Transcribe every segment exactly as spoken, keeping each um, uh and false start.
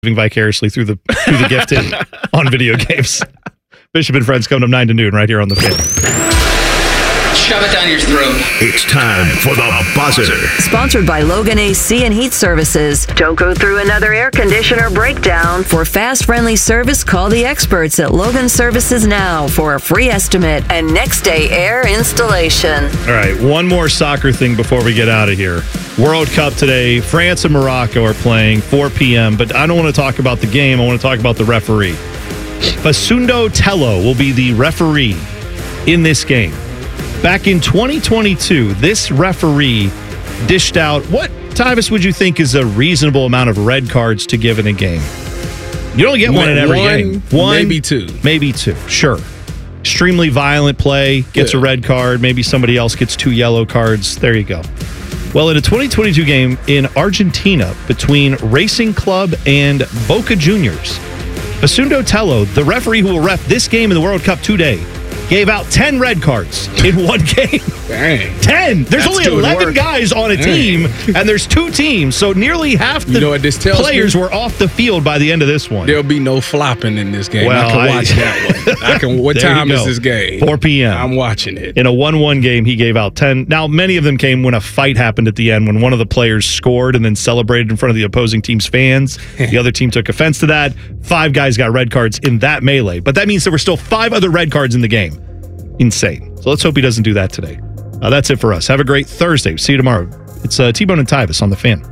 living vicariously through the through the gifted on video games. Bishop and Friends coming up nine to noon right here on the Fan. Shove it down your throat. It's time for the buzzer. Sponsored by Logan A C and Heat Services. Don't go through another air conditioner breakdown. For fast, friendly service, call the experts at Logan Services now for a free estimate and next day air installation. All right, one more soccer thing before we get out of here. World Cup today. France and Morocco are playing four p.m., but I don't want to talk about the game. I want to talk about the referee. Facundo Tello will be the referee in this game. Back in twenty twenty-two, this referee dished out, what, Tyvis, would you think is a reasonable amount of red cards to give in a game? You don't get one in every one, game. One, maybe two. Maybe two, sure. Extremely violent play, gets yeah. a red card. Maybe somebody else gets two yellow cards. There you go. Well, in a twenty twenty-two game in Argentina between Racing Club and Boca Juniors, Facundo Tello, the referee who will ref this game in the World Cup today, gave out ten red cards in one game. Dang. ten! There's That's only good eleven work. guys on a Dang. team, and there's two teams, so nearly half the You know what this tells players me? were off the field by the end of this one. There'll be no flopping in this game. Well, I can I- watch that one. I can. What There you time go. is this game? four p.m. I'm watching it. In a one one game, he gave out ten. Now, many of them came when a fight happened at the end, when one of the players scored and then celebrated in front of the opposing team's fans. The other team took offense to that. Five guys got red cards in that melee. But that means there were still five other red cards in the game. Insane. So let's hope he doesn't do that today. Uh, that's it for us. Have a great Thursday. See you tomorrow. It's uh, T-Bone and Tyvis on the Fan.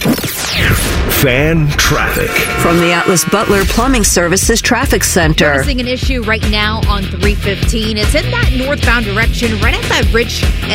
Fan traffic. From the Atlas Butler Plumbing Services Traffic Center. Noticing an issue right now on three fifteen. It's in that northbound direction, right at that bridge